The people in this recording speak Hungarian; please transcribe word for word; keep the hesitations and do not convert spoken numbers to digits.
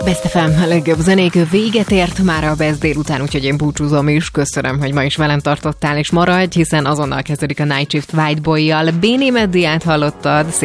Best ef em, a legjobb zenék véget ért már a Best délután, úgyhogy én búcsúzom is. Köszönöm, hogy ma is velem tartottál, és maradj, hiszen azonnal kezdődik a Night Shift White Boy-jal. Béni Meddiát hallottad.